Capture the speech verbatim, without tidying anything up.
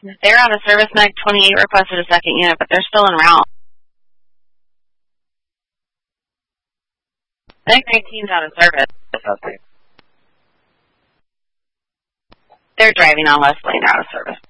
They're out of service. Meg twenty-eight requested a second unit, but they're still en route. Meg nineteen's out of service. They're driving on West Lane, out of service.